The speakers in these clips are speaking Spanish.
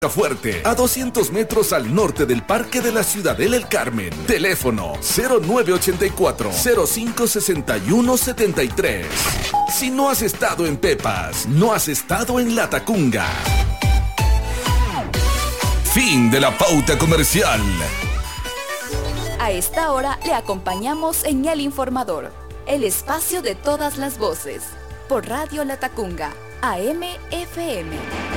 Fuerte, a 200 metros al norte del Parque de la Ciudadela El Carmen. Teléfono 0984-056173. Si no has estado en Pepas, no has estado en La Tacunga. Fin de la pauta comercial. A esta hora le acompañamos en El Informador, el espacio de todas las voces, por Radio La Tacunga, AM FM.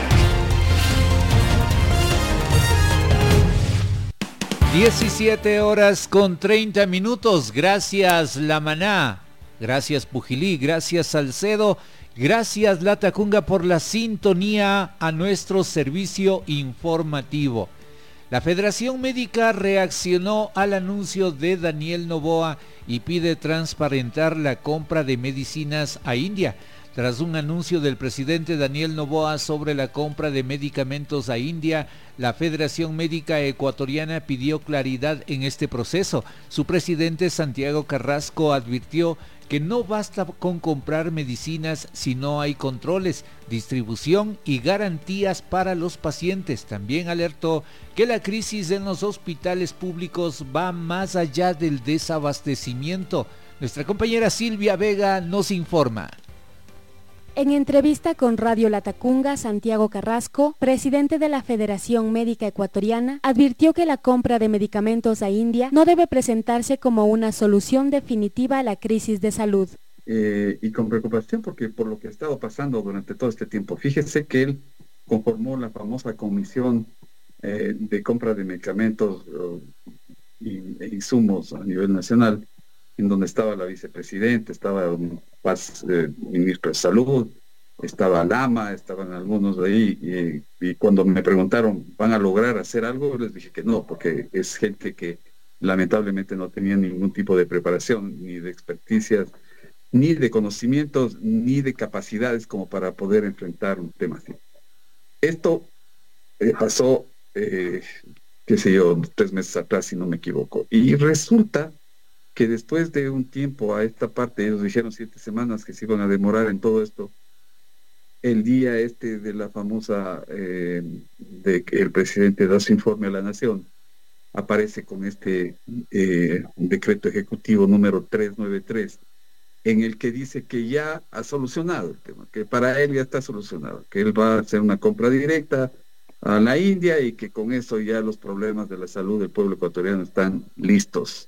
17:30. Gracias La Maná, gracias Pujilí, gracias Salcedo, gracias La Tacunga por la sintonía a nuestro servicio informativo. La Federación Médica reaccionó al anuncio de Daniel Noboa y pide transparentar la compra de medicinas a India. Tras un anuncio del presidente Daniel Noboa sobre la compra de medicamentos a India, la Federación Médica Ecuatoriana pidió claridad en este proceso. Su presidente Santiago Carrasco advirtió que no basta con comprar medicinas si no hay controles, distribución y garantías para los pacientes. También alertó que la crisis en los hospitales públicos va más allá del desabastecimiento. Nuestra compañera Silvia Vega nos informa. En entrevista con Radio La Tacunga, Santiago Carrasco, presidente de la Federación Médica Ecuatoriana, advirtió que la compra de medicamentos a India no debe presentarse como una solución definitiva a la crisis de salud. Y con preocupación porque por lo que ha estado pasando durante todo este tiempo. Fíjese que él conformó la famosa comisión de compra de medicamentos e insumos a nivel nacional, en donde estaba la vicepresidenta, estaba ministro de Salud, estaba Lama, estaban algunos de ahí, y cuando me preguntaron, ¿van a lograr hacer algo? Les dije que no, porque es gente que lamentablemente no tenía ningún tipo de preparación, ni de experticias, ni de conocimientos, ni de capacidades como para poder enfrentar un tema así. Esto pasó, 3 meses atrás, si no me equivoco, y resulta que después de un tiempo a esta parte, ellos dijeron 7 semanas que se iban a demorar en todo esto, el día de la famosa, de que el presidente da su informe a la Nación, aparece con este decreto ejecutivo número 393, en el que dice que ya ha solucionado el tema, que para él ya está solucionado, que él va a hacer una compra directa a la India y que con eso ya los problemas de la salud del pueblo ecuatoriano están listos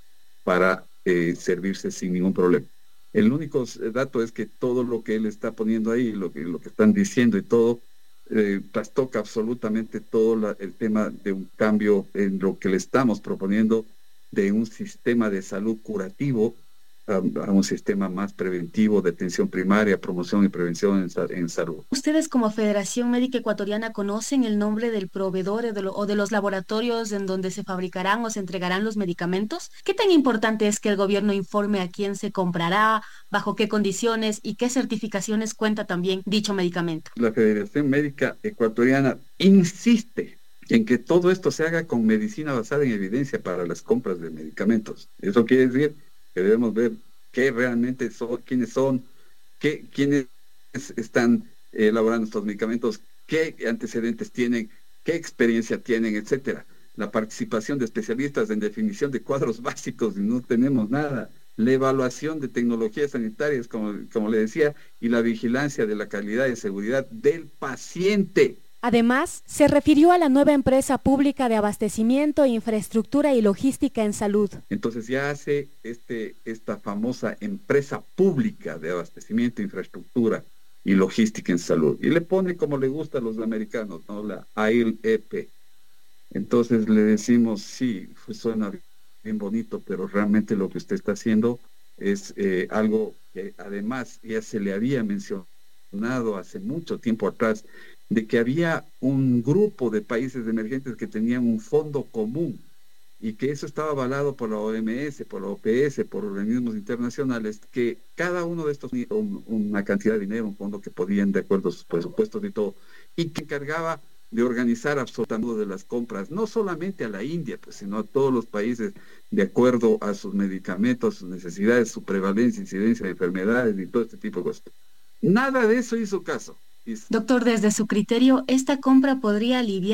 para servirse sin ningún problema. El único dato es que todo lo que él está poniendo ahí, lo que están diciendo y todo, trastoca absolutamente todo el tema de un cambio en lo que le estamos proponiendo de un sistema de salud curativo a un sistema más preventivo de atención primaria, promoción y prevención en salud. ¿Ustedes como Federación Médica Ecuatoriana conocen el nombre del proveedor o de los laboratorios en donde se fabricarán o se entregarán los medicamentos? ¿Qué tan importante es que el gobierno informe a quién se comprará, bajo qué condiciones y qué certificaciones cuenta también dicho medicamento? La Federación Médica Ecuatoriana insiste en que todo esto se haga con medicina basada en evidencia para las compras de medicamentos. Eso quiere decir que debemos ver qué realmente son, quiénes son, quiénes están elaborando estos medicamentos, qué antecedentes tienen, qué experiencia tienen, etcétera. La participación de especialistas en definición de cuadros básicos, y no tenemos nada. La evaluación de tecnologías sanitarias, como le decía, y la vigilancia de la calidad y seguridad del paciente. Además, se refirió a la nueva empresa pública de abastecimiento, infraestructura y logística en salud. Entonces ya hace esta famosa empresa pública de abastecimiento, infraestructura y logística en salud. Y le pone como le gusta a los americanos, ¿no? La AIL-EP. Entonces le decimos, sí, suena bien bonito, pero realmente lo que usted está haciendo es algo que además ya se le había mencionado hace mucho tiempo atrás, de que había un grupo de países emergentes que tenían un fondo común y que eso estaba avalado por la OMS, por la OPS, por organismos internacionales, que cada uno de estos tenía una cantidad de dinero, un fondo que podían, de acuerdo a sus presupuestos y todo, y que encargaba de organizar absolutamente de las compras, no solamente a la India, pues, sino a todos los países, de acuerdo a sus medicamentos, sus necesidades, su prevalencia, incidencia de enfermedades y todo este tipo de cosas. Nada de eso hizo caso. Doctor, desde su criterio, ¿esta compra podría aliviar